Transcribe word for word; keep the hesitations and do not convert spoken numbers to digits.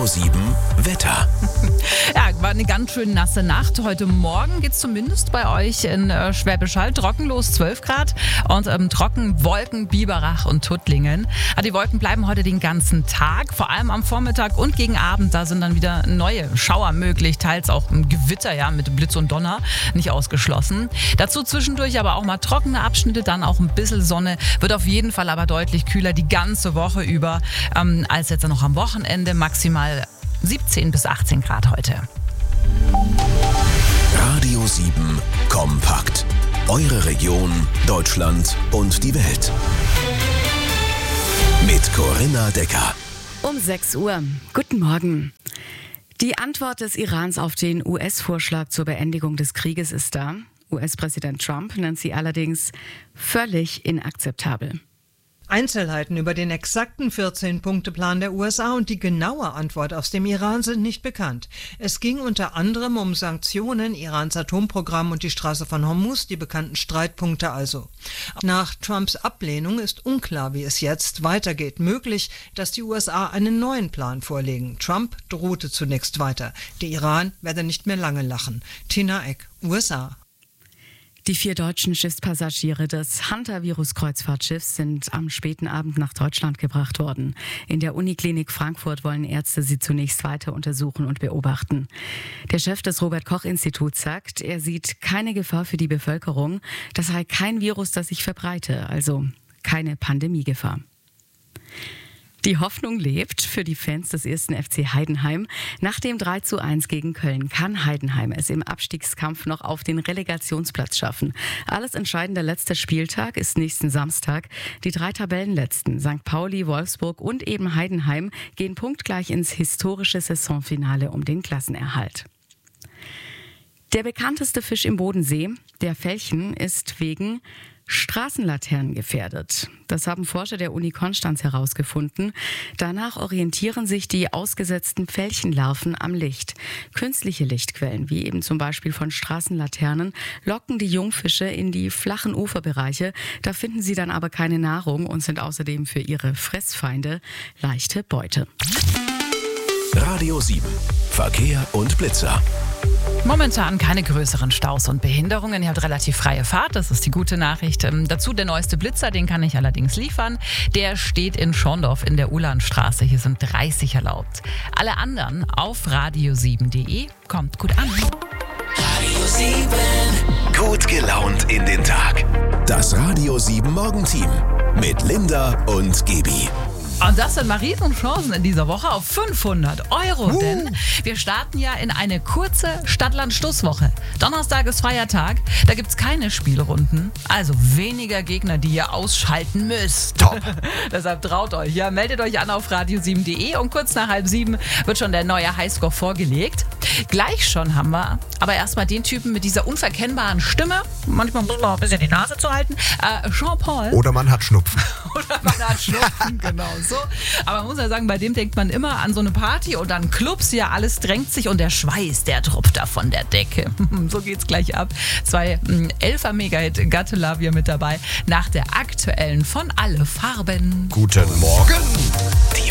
Radio sieben Wetter. Ja, war eine ganz schön nasse Nacht. Heute Morgen geht es zumindest bei euch in äh, Schwäbisch Hall trockenlos zwölf Grad und ähm, trocken Wolken, Biberach und Tuttlingen. Aber die Wolken bleiben heute den ganzen Tag, vor allem am Vormittag und gegen Abend. Da sind dann wieder neue Schauer möglich, teils auch ein Gewitter, ja, mit Blitz und Donner, nicht ausgeschlossen. Dazu zwischendurch aber auch mal trockene Abschnitte, dann auch ein bisschen Sonne. Wird auf jeden Fall aber deutlich kühler die ganze Woche über, ähm, als jetzt noch am Wochenende. Maximal siebzehn bis achtzehn Grad heute. Radio sieben kompakt. Eure Region, Deutschland und die Welt. Mit Corinna Decker. Um sechs Uhr. Guten Morgen. Die Antwort des Irans auf den U S-Vorschlag zur Beendigung des Krieges ist da. U S-Präsident Trump nennt sie allerdings völlig inakzeptabel. Einzelheiten über den exakten vierzehn-Punkte-Plan der U S A und die genaue Antwort aus dem Iran sind nicht bekannt. Es ging unter anderem um Sanktionen, Irans Atomprogramm und die Straße von Hormuz, die bekannten Streitpunkte also. Nach Trumps Ablehnung ist unklar, wie es jetzt weitergeht. Möglich, dass die U S A einen neuen Plan vorlegen. Trump drohte zunächst weiter. Der Iran werde nicht mehr lange lachen. Tina Eck, U S A. Die vier deutschen Schiffspassagiere des Hunter-Virus-Kreuzfahrtschiffs sind am späten Abend nach Deutschland gebracht worden. In der Uniklinik Frankfurt wollen Ärzte sie zunächst weiter untersuchen und beobachten. Der Chef des Robert-Koch-Instituts sagt, er sieht keine Gefahr für die Bevölkerung. Das sei kein Virus, das sich verbreite, also keine Pandemiegefahr. Die Hoffnung lebt für die Fans des ersten F C Heidenheim. Nach dem drei zu eins gegen Köln kann Heidenheim es im Abstiegskampf noch auf den Relegationsplatz schaffen. Alles entscheidende letzter Spieltag ist nächsten Samstag. Die drei Tabellenletzten, Sankt Pauli, Wolfsburg und eben Heidenheim, gehen punktgleich ins historische Saisonfinale um den Klassenerhalt. Der bekannteste Fisch im Bodensee, der Felchen, ist wegen Straßenlaternen gefährdet. Das haben Forscher der Uni Konstanz herausgefunden. Danach orientieren sich die ausgesetzten Felchenlarven am Licht. Künstliche Lichtquellen, wie eben zum Beispiel von Straßenlaternen, locken die Jungfische in die flachen Uferbereiche. Da finden sie dann aber keine Nahrung und sind außerdem für ihre Fressfeinde leichte Beute. Radio sieben. Verkehr und Blitzer. Momentan keine größeren Staus und Behinderungen. Ihr habt relativ freie Fahrt, das ist die gute Nachricht. Ähm, dazu der neueste Blitzer, den kann ich allerdings liefern. Der steht in Schorndorf in der Ulanstraße. Hier sind dreißig erlaubt. Alle anderen auf radio sieben punkt de. Kommt gut an. Radio sieben. Gut gelaunt in den Tag. Das Radio sieben Morgenteam mit Linda und Gebi. Und das sind mal Riesenchancen in dieser Woche auf fünfhundert Euro, uh. denn wir starten ja in eine kurze Stadtland-Stoßwoche. Donnerstag ist Feiertag, da gibt's keine Spielrunden, also weniger Gegner, die ihr ausschalten müsst. Top. Deshalb traut euch, ja, meldet euch an auf radio sieben punkt de und kurz nach halb sieben wird schon der neue Highscore vorgelegt. Gleich schon haben wir aber erstmal den Typen mit dieser unverkennbaren Stimme, manchmal muss man auch ein bisschen die Nase zu halten, äh, Jean-Paul. Oder man hat Schnupfen. Oder man hat Schnupfen, genau so. Aber man muss ja sagen, bei dem denkt man immer an so eine Party und dann Clubs, ja, alles drängt sich und der Schweiß, der tropft da von der Decke. So geht's gleich ab. Zwei elfer Mega-Hit Got to Love You mit dabei, nach der aktuellen von Alle Farben. Guten Morgen. Die